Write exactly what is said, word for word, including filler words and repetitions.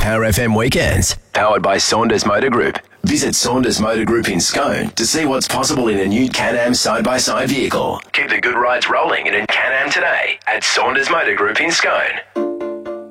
Power F M weekends. Powered by Saunders Motor Group. Visit Saunders Motor Group in Scone to see what's possible in a new Can-Am side-by-side vehicle. Keep the good rides rolling in a Can-Am today at Saunders Motor Group in Scone.